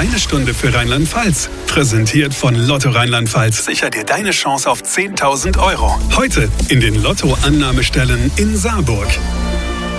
Eine Stunde für Rheinland-Pfalz. Präsentiert von Lotto Rheinland-Pfalz. Sicher dir deine Chance auf 10.000 Euro. Heute in den Lotto-Annahmestellen in Saarburg.